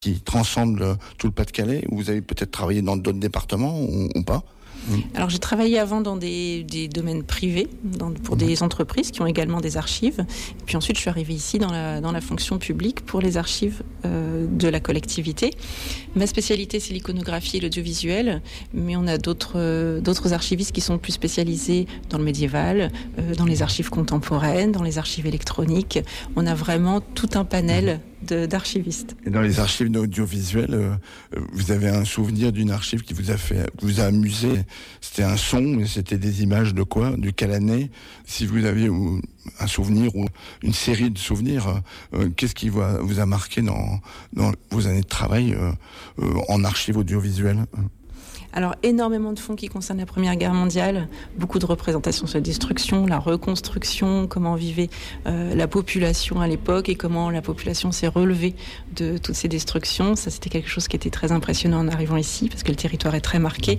qui transcende tout le Pas-de-Calais, ou vous avez peut-être travaillé dans d'autres départements ou pas? Alors j'ai travaillé avant dans des domaines privés, pour des entreprises qui ont également des archives. Et puis ensuite je suis arrivée ici dans la fonction publique pour les archives de la collectivité. Ma spécialité c'est l'iconographie et l'audiovisuel, mais on a d'autres archivistes qui sont plus spécialisés dans le médiéval, dans les archives contemporaines, dans les archives électroniques. On a vraiment tout un panel d'archivistes. Et dans les archives audiovisuelles, vous avez un souvenir d'une archive qui vous a amusé? C'était un son, mais c'était des images de quoi? De quelle année? Si vous aviez un souvenir ou une série de souvenirs, qu'est-ce qui vous a marqué dans vos années de travail en archives audiovisuelles? Alors, énormément de fonds qui concernent la Première Guerre mondiale, beaucoup de représentations sur la destruction, la reconstruction, comment vivait la population à l'époque et comment la population s'est relevée de toutes ces destructions. Ça, c'était quelque chose qui était très impressionnant en arrivant ici, parce que le territoire est très marqué.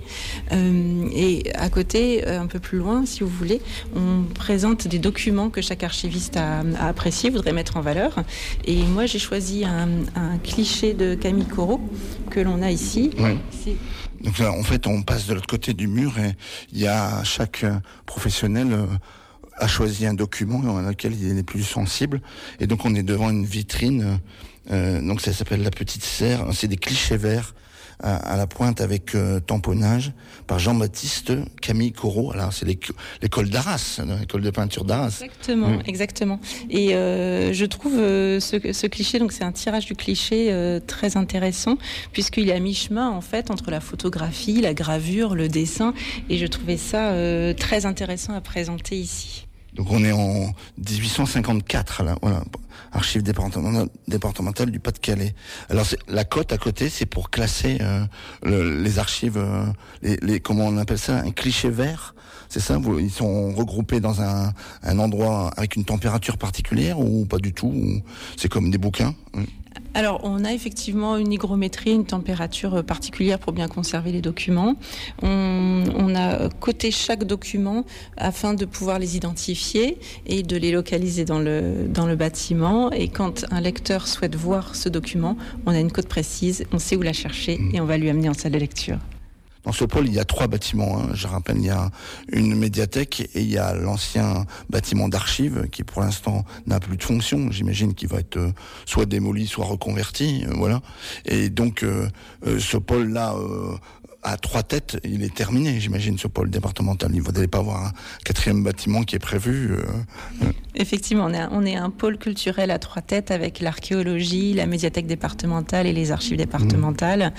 Et à côté, un peu plus loin, si vous voulez, on présente des documents que chaque archiviste a appréciés, voudrait mettre en valeur. Et moi, j'ai choisi un cliché de Camille Corot, que l'on a ici. Ouais. Donc là, en fait, on passe de l'autre côté du mur et chaque professionnel a choisi un document dans lequel il est plus sensible. Et donc, on est devant une vitrine. Donc, ça s'appelle La Petite Serre. C'est des clichés verts à la pointe avec tamponnage par Jean-Baptiste Camille Corot. Alors, c'est l'école d'Arras, l'école de peinture d'Arras. Exactement. Et je trouve ce cliché, donc c'est un tirage du cliché très intéressant, puisqu'il est à mi-chemin, en fait, entre la photographie, la gravure, le dessin, et je trouvais ça très intéressant à présenter ici. Donc on est en 1854, là, voilà, archives départementales du Pas-de-Calais. Alors la cote à côté, c'est pour classer les archives, comment on appelle ça, un cliché vert, c'est ça? Ils sont regroupés dans un endroit avec une température particulière ou pas du tout? C'est comme des bouquins? Alors, on a effectivement une hygrométrie, une température particulière pour bien conserver les documents. On a coté chaque document afin de pouvoir les identifier et de les localiser dans le bâtiment. Et quand un lecteur souhaite voir ce document, on a une cote précise, on sait où la chercher et on va lui amener en salle de lecture. Dans ce pôle, il y a 3 bâtiments. Je rappelle, il y a une médiathèque et il y a l'ancien bâtiment d'archives qui, pour l'instant, n'a plus de fonction. J'imagine qu'il va être soit démoli, soit reconverti. Voilà. Et donc, ce pôle-là, à 3 têtes, il est terminé. J'imagine ce pôle départemental. Vous n'allez pas avoir un 4e bâtiment qui est prévu. Effectivement, on est un pôle culturel à 3 têtes avec l'archéologie, la médiathèque départementale et les archives départementales.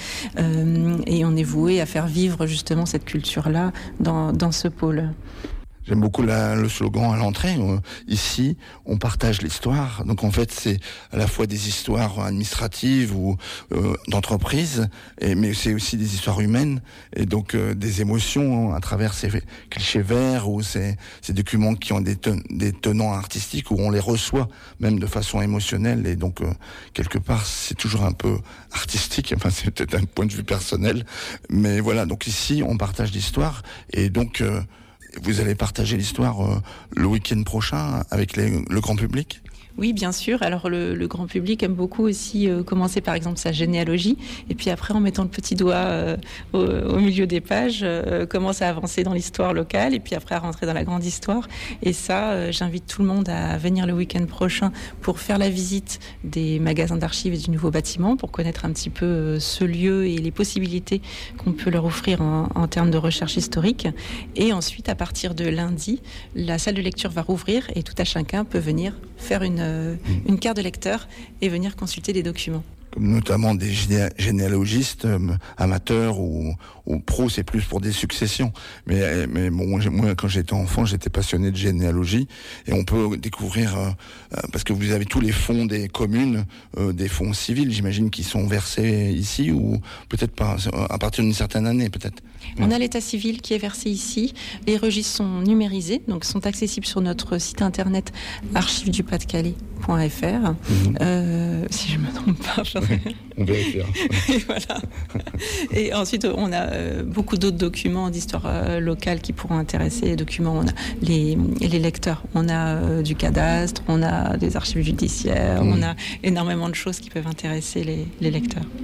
Et on est voué à faire vivre justement cette culture-là dans ce pôle. J'aime beaucoup le slogan à l'entrée. Ici, on partage l'histoire. Donc en fait, c'est à la fois des histoires administratives ou d'entreprises, mais c'est aussi des histoires humaines et donc des émotions à travers ces clichés verts ou ces documents qui ont des tenants artistiques où on les reçoit même de façon émotionnelle et donc quelque part c'est toujours un peu artistique. Enfin, c'est peut-être un point de vue personnel, mais voilà. Donc ici, on partage l'histoire et donc vous allez partager l'histoire le week-end prochain avec le grand public? Oui, bien sûr. Alors, le grand public aime beaucoup aussi commencer, par exemple, sa généalogie. Et puis après, en mettant le petit doigt au milieu des pages, commence à avancer dans l'histoire locale et puis après à rentrer dans la grande histoire. Et ça, j'invite tout le monde à venir le week-end prochain pour faire la visite des magasins d'archives et du nouveau bâtiment, pour connaître un petit peu ce lieu et les possibilités qu'on peut leur offrir en termes de recherche historique. Et ensuite, à partir de lundi, la salle de lecture va rouvrir et tout à chacun peut venir faire une carte de lecteur et venir consulter des documents. Notamment des généalogistes amateurs ou pros, c'est plus pour des successions. Mais bon, moi, quand j'étais enfant, j'étais passionné de généalogie et on peut découvrir parce que vous avez tous les fonds des communes, des fonds civils, j'imagine, qui sont versés ici ou peut-être pas à partir d'une certaine année, peut-être. On a l'état civil qui est versé ici. Les registres sont numérisés, donc sont accessibles sur notre site internet archivesdupas-de-calais.fr. Si je me trompe pas. On vérifiera. Et voilà. Et ensuite, on a beaucoup d'autres documents d'histoire locale qui pourront intéresser les documents. On a les lecteurs. On a du cadastre, on a des archives judiciaires, on a énormément de choses qui peuvent intéresser les lecteurs.